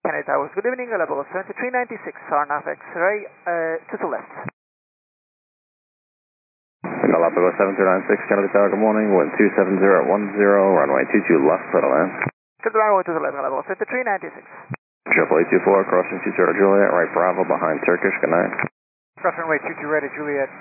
Canada Towers, good evening, Galapagos 7396, Sarnaf X-ray, to the left. Galapagos 7296, Canada Tower, good morning, wind 270 at 10, runway 22 left, settle in. To the runway to the left, Galapagos 7396. Triple 824, crossing 20 Juliet, right Bravo, behind Turkish, good night. Cross runway 22 ready, Juliet.